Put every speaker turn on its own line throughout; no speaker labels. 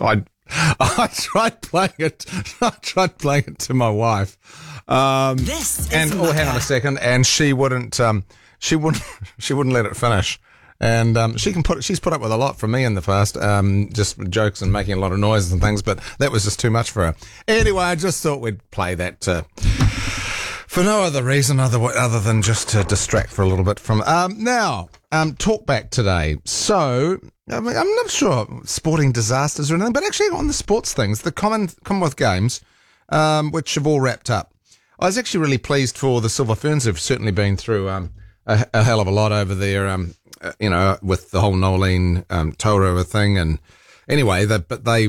I tried playing it. I tried playing it to my wife.
This is
and hang on a second, and she wouldn't. She wouldn't let it finish. And she's put up with a lot from me in the past, just jokes and making a lot of noises and things, but that was just too much for her. Anyway, I just thought we'd play that for no other reason other than just to distract for a little bit from. Now, talk back today. So, I mean, I'm not sure sporting disasters or anything, but actually on the sports things, the Commonwealth Games, which have all wrapped up. I was actually really pleased for the Silver Ferns, who've certainly been through a hell of a lot over there, with the whole Nolene Taurua thing. And anyway, they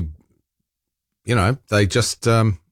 just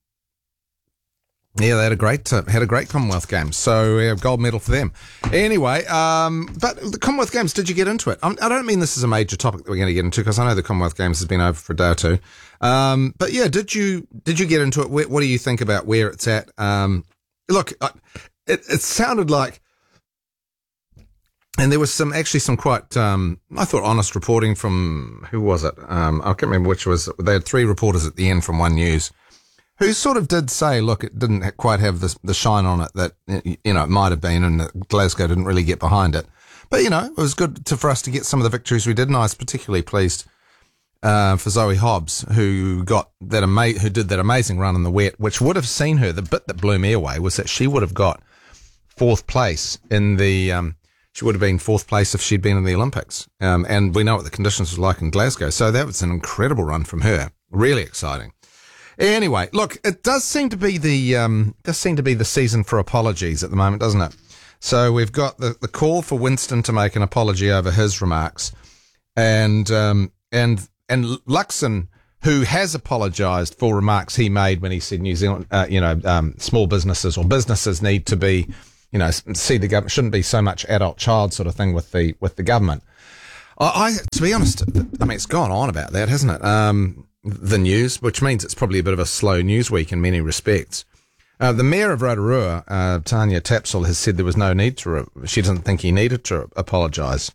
they had a great Commonwealth Games. So gold medal for them. Anyway, but the Commonwealth Games, did you get into it? I don't mean this is a major topic that we're going to get into, because I know the Commonwealth Games has been over for a day or two. But yeah, did you get into it? What do you think about where it's at? Look, it sounded like. And there was some quite, I thought, honest reporting from, who was it? I can't remember which was, they had three reporters at the end from One News who sort of did say, look, it didn't quite have the shine on it that, it might have been, and that Glasgow didn't really get behind it. But, it was good for us to get some of the victories we did, and I was particularly pleased for Zoe Hobbs, who did that amazing run in the wet, which would have seen her. The bit that blew me away was that she would have got fourth place in the, she would have been fourth place if she'd been in the Olympics. And we know what the conditions were like in Glasgow. So that was an incredible run from her. Really exciting. Anyway, look, it does seem to be the season for apologies at the moment, doesn't it? So we've got the call for Winston to make an apology over his remarks, and Luxon, who has apologised for remarks he made when he said New Zealand, small businesses or businesses need to be, see the government, shouldn't be so much adult-child sort of thing with the government. To be honest, I mean, it's gone on about that, hasn't it? The news, which means it's probably a bit of a slow news week in many respects. The Mayor of Rotorua, Tanya Tapsell, has said there was no need she doesn't think he needed to apologise.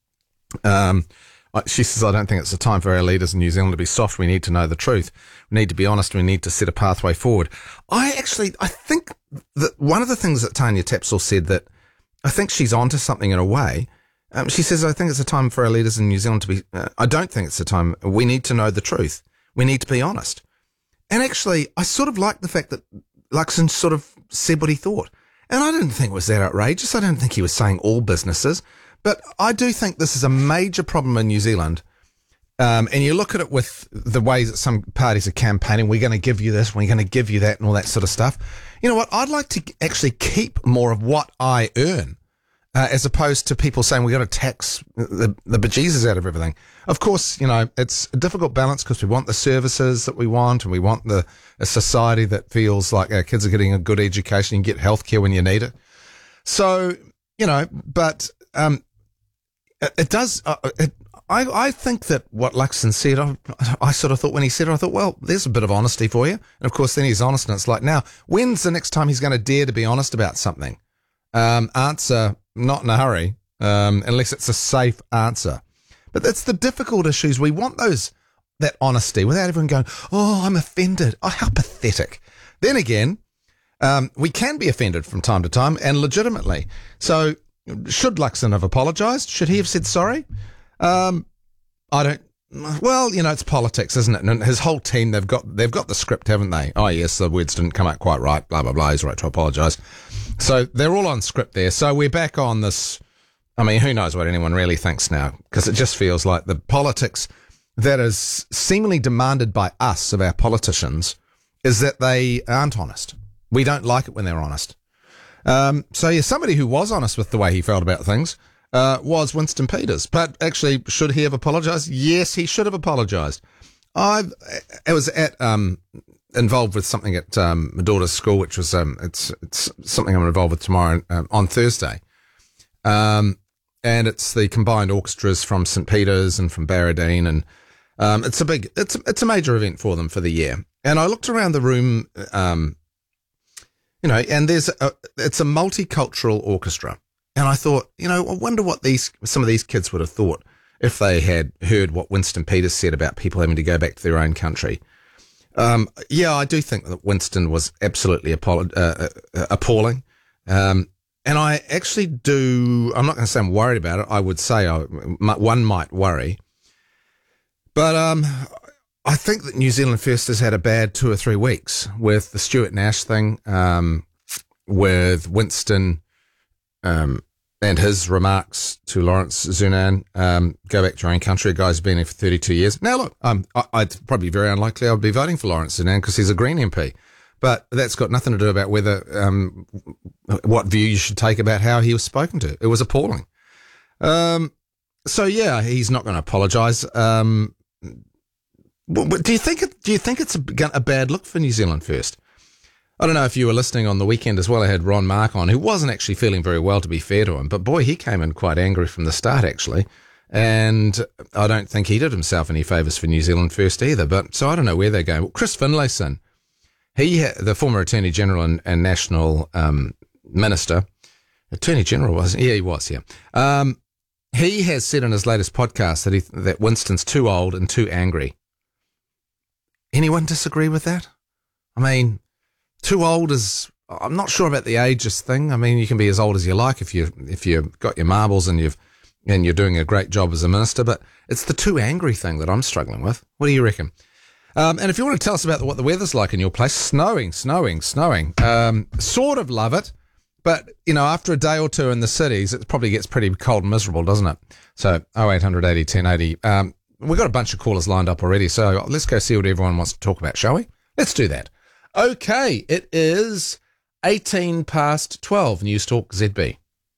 She says, I don't think it's the time for our leaders in New Zealand to be soft. We need to know the truth. We need to be honest. We need to set a pathway forward. I think that one of the things that Tanya Tapsell said that I think she's onto something in a way. She says, I think it's a time for our leaders in New Zealand to be, I don't think it's the time. We need to know the truth. We need to be honest. And actually, I sort of like the fact that Luxon sort of said what he thought. And I didn't think it was that outrageous. I don't think he was saying all businesses. But I do think this is a major problem in New Zealand. And you look at it with the ways that some parties are campaigning, we're going to give you this, we're going to give you that, and all that sort of stuff. You know what? I'd like to actually keep more of what I earn, as opposed to people saying we've got to tax the bejesus out of everything. Of course, it's a difficult balance because we want the services that we want, and we want a society that feels like our kids are getting a good education and get healthcare when you need it. So, but it does. I think that what Luxon said, I sort of thought when he said it, I thought, well, there's a bit of honesty for you. And of course, then he's honest, and it's like, now, when's the next time he's going to dare to be honest about something? Answer, not in a hurry, unless it's a safe answer. But that's the difficult issues. We want that honesty without everyone going, oh, I'm offended. Oh, how pathetic. Then again, we can be offended from time to time, and legitimately. So, should Luxon have apologised? Should he have said sorry? It's politics, isn't it? And his whole team, they've got the script, haven't they? Oh, yes, the words didn't come out quite right, blah, blah, blah. He's right to apologise. So they're all on script there. So we're back on this. I mean, who knows what anyone really thinks now? Because it just feels like the politics that is seemingly demanded by us, of our politicians, is that they aren't honest. We don't like it when they're honest. Somebody who was honest with the way he felt about things was Winston Peters. But actually, should he have apologised? Yes, he should have apologised. I was involved with something at my daughter's school, which was it's something I'm involved with tomorrow on Thursday, and it's the combined orchestras from St Peters and from Barradine, and it's a major event for them for the year. And I looked around the room, and it's a multicultural orchestra. And I thought, I wonder what some of these kids would have thought if they had heard what Winston Peters said about people having to go back to their own country. I do think that Winston was absolutely appalling. And I actually do, I'm not going to say I'm worried about it. I would say one might worry. But I think that New Zealand First has had a bad 2 or 3 weeks with the Stuart Nash thing, with Winston and his remarks to Lawrence Zunan, go back to your own country. A guy's been here for 32 years. Now, look, I'd probably very unlikely I'd be voting for Lawrence Zunan because he's a Green MP. But that's got nothing to do about whether what view you should take about how he was spoken to. It was appalling. He's not going to apologise. But do you think it's a bad look for New Zealand First? I don't know if you were listening on the weekend as well. I had Ron Mark on, who wasn't actually feeling very well, to be fair to him. But boy, he came in quite angry from the start, actually. And I don't think he did himself any favours for New Zealand First either. But so I don't know where they're going. Well, Chris Finlayson, the former Attorney General and National Minister, Attorney General was, yeah, he was, yeah. He has said in his latest podcast that Winston's too old and too angry. Anyone disagree with that? I mean, too old is, I'm not sure about the ageist thing. I mean, you can be as old as you like if you've got your marbles and you're doing a great job as a minister, but it's the too angry thing that I'm struggling with. What do you reckon? And if you want to tell us about what the weather's like in your place, snowing. Sort of love it, but, after a day or two in the cities, it probably gets pretty cold and miserable, doesn't it? So 0800 80 1080. We've got a bunch of callers lined up already, so let's go see what everyone wants to talk about, shall we? Let's do that. Okay, it is 18 past 12, News Talk ZB.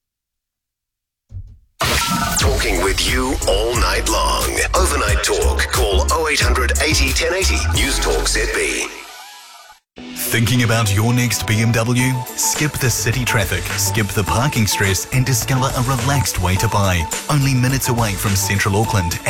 Talking with you all night long. Overnight talk. Call 0800 80 1080. News Talk ZB. Thinking about your next BMW? Skip the city traffic, skip the parking stress, and discover a relaxed way to buy. Only minutes away from Central Auckland